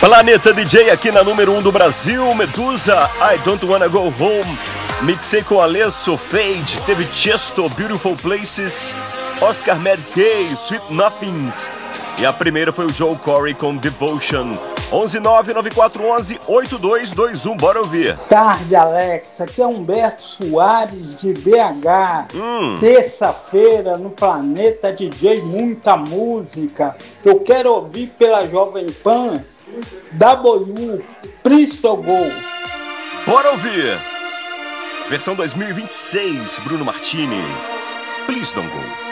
Planeta DJ aqui na número 1 do Brasil. Medusa, I Don't Wanna Go Home. Mixei com Alesso, Fade. Teve Chesto, Beautiful Places. Oscar Mad K, Sweet Nothings. E a primeira foi o Joe Corey com Devotion. 11994118221, bora ouvir. Tarde, Alex. Aqui é Humberto Soares de BH. Terça-feira no Planeta DJ, muita música. Eu quero ouvir pela Jovem Pan W, Please Don't Go. Bora ouvir. Versão 2026, Bruno Martini. Please Don't Go.